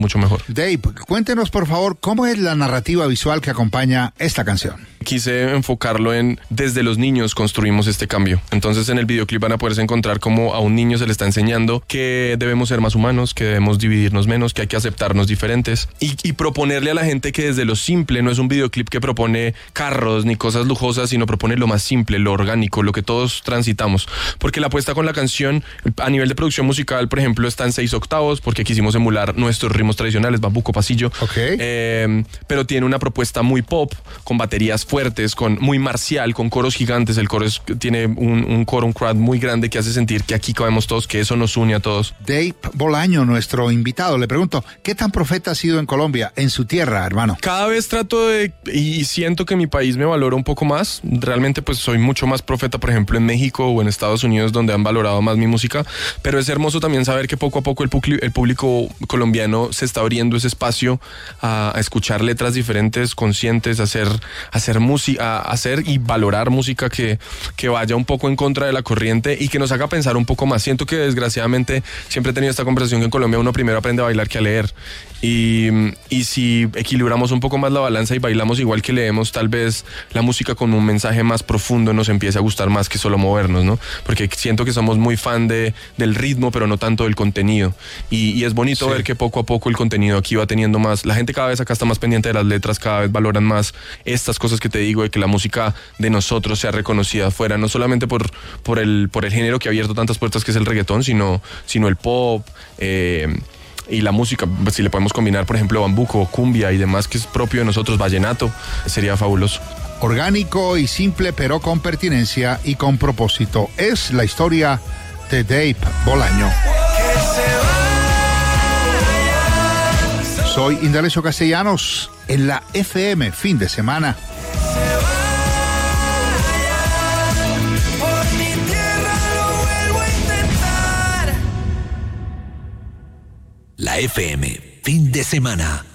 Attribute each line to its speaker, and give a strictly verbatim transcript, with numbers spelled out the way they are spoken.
Speaker 1: mucho mejor.
Speaker 2: Dave, cuéntenos por favor cómo es la narrativa visual que acompaña esta canción.
Speaker 1: Quise enfocarlo en desde los niños construimos este cambio. Entonces en el videoclip van a poderse encontrar como a un niño se le está enseñando que debemos ser más humanos, que debemos dividirnos menos, que hay que aceptarnos diferentes y, y proponerle a la gente que desde lo simple, no es un videoclip que propone carros ni cosas lujosas, sino propone lo más simple, lo orgánico, lo que todos transitamos. Porque la apuesta con la canción a nivel de producción musical, por ejemplo, está en seis octavos porque quisimos emular nuestros ritmos tradicionales, bambuco, pasillo.
Speaker 2: Okay.
Speaker 1: Eh, pero tiene una propuesta muy pop, con baterías fuertes, con muy marcial, con coros gigantes. El coro es, tiene un, un coro, un crowd muy grande que hace sentir que aquí cabemos todos, que eso nos une a todos.
Speaker 2: Dave Bolaño, nuestro invitado, le pregunto, ¿qué tan profeta ha sido en Colombia, en su tierra, hermano?
Speaker 1: Cada vez trato de, y siento que mi país me valora un poco más. Realmente pues soy mucho más profeta, por ejemplo, en México o en Estados Unidos, donde han valorado más mi música. Pero es hermoso también saber que poco a poco el, pu- el público colombiano se está abriendo ese espacio a, a escuchar letras diferentes, conscientes, a hacer, a hacer música, a hacer y valorar música que, que vaya un poco en contra de la corriente y que nos haga pensar un poco más. Siento que desgraciadamente siempre he tenido esta conversación que en Colombia uno primero aprende a bailar que a leer. Y, y si equilibramos un poco más la balanza y bailamos igual que leemos, tal vez la música con un mensaje más profundo nos empiece a gustar más que solo movernos, ¿no? Porque siento que somos muy fan de, del ritmo, pero no tanto del contenido. Y, y es bonito sí. ver que poco a poco el contenido aquí va teniendo más, la gente cada vez acá está más pendiente de las letras, cada vez valoran más estas cosas que te digo, de que la música de nosotros sea reconocida afuera, no solamente por, por, el, por el género que ha abierto tantas puertas que es el reggaetón, sino, sino el pop, eh, y la música, si le podemos combinar, por ejemplo, bambuco, cumbia y demás que es propio de nosotros, vallenato, sería fabuloso.
Speaker 2: Orgánico y simple, pero con pertinencia y con propósito. Es la historia de Dave Bolaño. Soy Indalecio Castellanos en la F M, fin de semana.
Speaker 3: La F M, fin de semana.